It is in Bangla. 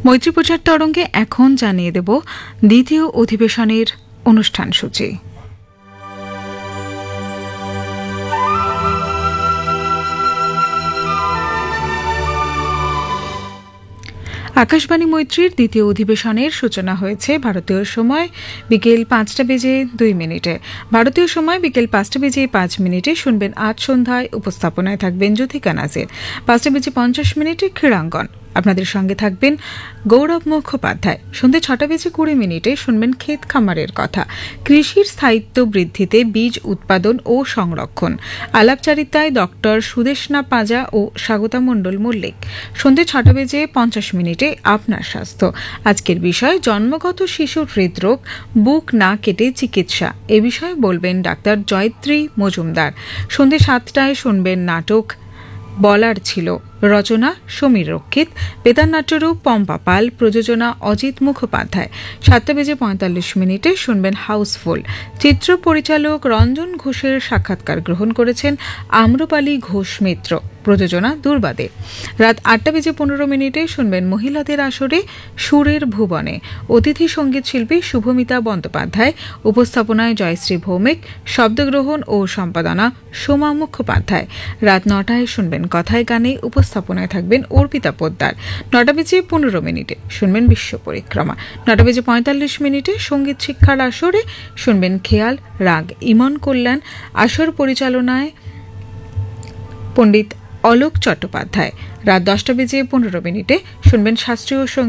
মৈত্রী প্রচার তরঙ্গে এখন জানিয়ে দেব দ্বিতীয় অধিবেশনের অনুষ্ঠান সূচি। আকাশবাণী মৈত্রীর দ্বিতীয় অধিবেশনের সূচনা হয়েছে ভারতীয় সময় বিকেল 5:02। ভারতীয় সময় বিকেল 5:05 শুনবেন আজ সন্ধ্যায়। উপস্থাপনায় থাকবেন জ্যোতিকা নাজির। 5:50 ক্রীড়াঙ্গন। আপনাদের সঙ্গে থাকবেন গৌরব মুখোপাধ্যায়। সন্ধ্যে 6:20 শুনবেন ক্ষেত খামারের কথা, কৃষির স্থায়িত্ব বৃদ্ধিতে বীজ উৎপাদন ও সংরক্ষণ। আলাপচারিতায় ডক্টর সুদেশনা পাজা ও স্বাগতা মণ্ডল মল্লিক। সন্ধ্যে 6:50 আপনার স্বাস্থ্য। আজকের বিষয় জন্মগত শিশুর হৃদরোগ, বুক না কেটে চিকিৎসা। এ বিষয়ে বলবেন ডাক্তার জয়ত্রী মজুমদার। সন্ধ্যে 7টায় শুনবেন নাটক বলার ছিল, রচনা সমীর রক্ষিত, বেতারনাট্যরূপ পম্পা পাল, প্রযোজনা অজিত মুখোপাধ্যায়। 7:45 শুনবেন হাউসফুল। চিত্র পরিচালক রঞ্জন ঘোষের সাক্ষাৎকার গ্রহণ করেছেন আম্রপালি ঘোষ মিত্র। প্রযোজনা দুর্বাদে। রাত 8:15 শুনবেন মহিলাদের আসরে সুরের ভুবনে। অতিথি সঙ্গীত শিল্পী শুভমিতা বন্দ্যোপাধ্যায়। উপস্থাপনায় জয়শ্রী ভৌমিক। শব্দগ্রহণ ও সম্পাদনা সোমা মুখোপাধ্যায়। রাত 9টায় শুনবেন কথায় গানে। উপস্থাপনায় থাকবেন অর্পিতা পোদ্দার। 9:15 শুনবেন বিশ্ব পরিক্রমা। 9:45 সঙ্গীত শিক্ষার আসরে শুনবেন খেয়াল রাগ ইমন কল্যাণ। আসর পরিচালনায় পণ্ডিত অলোক চট্টোপাধ্যায়। রাত 10:15 শুনবেন শাস্ত্রীয়